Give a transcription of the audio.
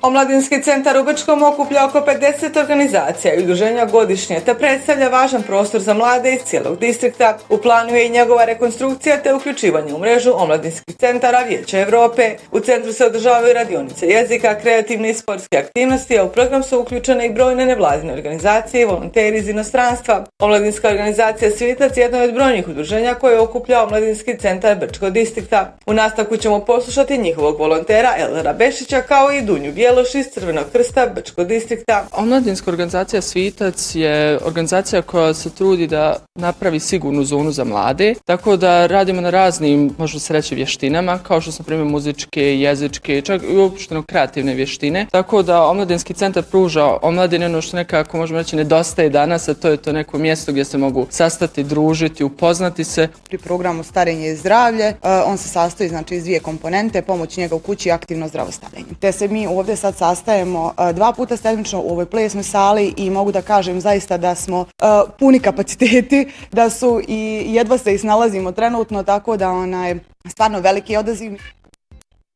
Omladinski centar u Brčkom okuplja oko 50 organizacija i udruženja godišnje, te predstavlja važan prostor za mlade iz cijelog distrikta. U planu je i njegova rekonstrukcija te uključivanje u mrežu omladinskih centara Vijeća Evrope. U centru se održavaju radionice jezika, kreativne i sportske aktivnosti, a u program su uključene i brojne nevladine organizacije i volonteri iz inostranstva. Omladinska organizacija Svitac jedna je od brojnih udruženja koje okuplja Omladinski centar Brčkog distrikta. U nastavku ćemo poslušati njihovog volontera Elera Bešića kao i Dunju Bjeloš iz Crvenog krsta Brčkog distrikta. Omladinska organizacija Svitac je organizacija koja se trudi da napravi sigurnu zonu za mlade, tako da radimo na raznim, možemo se reći, vještinama, kao što su primjer muzičke, jezičke, čak i uopšteno kreativne vještine. Tako da Omladinski centar pruža omladine ono što nekako možemo reći nedostaje danas, a to je to neko mjesto gdje se mogu sastati, družiti, upoznati se. Pri programu Starenje i zdravlje, on se sastoji znači iz dvije komponente, pomoć njega u kući i aktivno zdravostavljanje. Te se mi ovdje sad sastajemo 2 puta sedmično u ovoj plesnoj sali i mogu da kažem zaista da smo puni kapaciteti, da su i jedva se i snalazimo trenutno, tako da je stvarno veliki odaziv.